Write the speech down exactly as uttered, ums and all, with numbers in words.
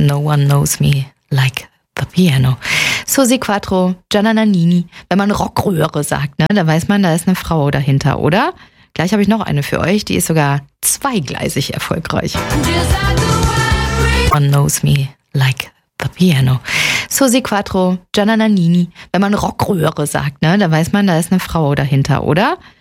No one knows me like the piano. Susi Quattro, Gianna Nannini. Wenn man Rockröhre sagt, ne, da weiß man, da ist eine Frau dahinter, oder? Gleich habe ich noch eine für euch, die ist sogar zweigleisig erfolgreich. No one knows me like the piano. Susi Quattro, Gianna Nannini. Wenn man Rockröhre sagt, ne, da weiß man, da ist eine Frau dahinter, oder?